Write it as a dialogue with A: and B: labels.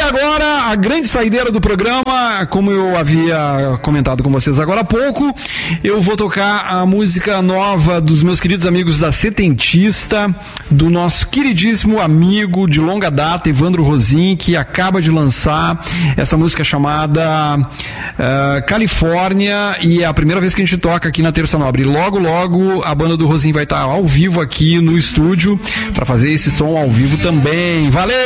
A: agora, a grande saideira do programa, como eu havia comentado com vocês agora há pouco, eu vou tocar a música nova dos meus queridos amigos da Setentista, do nosso queridíssimo amigo de longa data, Evandro Rosim, que acaba de lançar essa música chamada Califórnia, e é a primeira vez que a gente toca aqui na Terça Nobre. Logo, logo, a banda do Rosim vai estar ao vivo aqui no estúdio para fazer esse som ao vivo também. Valeu!